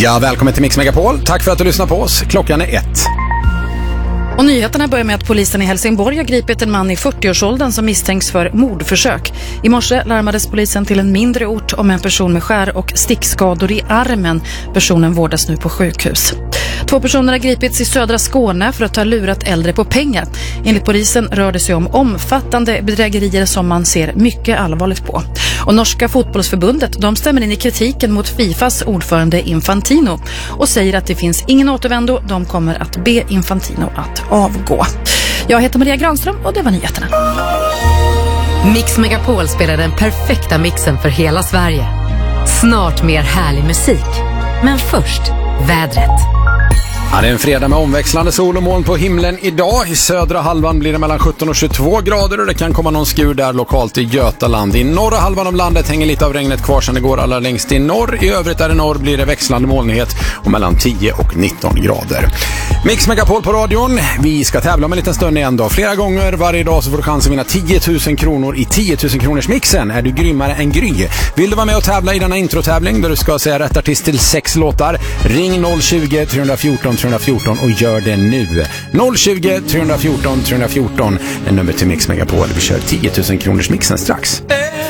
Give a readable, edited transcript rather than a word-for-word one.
Ja, välkommen till Mix Megapol. Tack för att du lyssnar på oss. Klockan är 1. Och nyheterna börjar med att polisen i Helsingborg har gripit en man i 40-årsåldern som misstänks för mordförsök. I morse larmades polisen till en mindre ort om en person med skär- och stickskador i armen. Personen vårdas nu på sjukhus. 2 personer har gripits i södra Skåne för att ha lurat äldre på pengar. Enligt polisen rör det sig om omfattande bedrägerier som man ser mycket allvarligt på. Och norska fotbollsförbundet, de stämmer in i kritiken mot FIFAs ordförande Infantino och säger att det finns ingen återvändo. De kommer att be Infantino att avgå. Jag heter Maria Granström och det var nyheterna. Mix Megapol spelar den perfekta mixen för hela Sverige. Snart mer härlig musik. Men först, vädret. Ja, det är en fredag med omväxlande sol och moln på himlen idag. I södra halvan blir det mellan 17 och 22 grader och det kan komma någon skur där lokalt i Götaland. I norra halvan av landet hänger lite av regnet kvar sedan det går allra längst i norr. I övrigt där i norr blir det växlande molnighet och mellan 10 och 19 grader. Mix Megapol på radion. Vi ska tävla om en liten stund igen då. Flera gånger varje dag så får du chans att vinna 10 000 kronor i 10 000 kronors mixen. Är du grymmare än Gry? Vill du vara med och tävla i denna introtävling där du ska säga rätt artist till 6 låtar? Ring 020-314 314 och gör det nu. 020-314 314 är nummer till Mix Megapol. Vi kör 10 000 kronors mixen strax.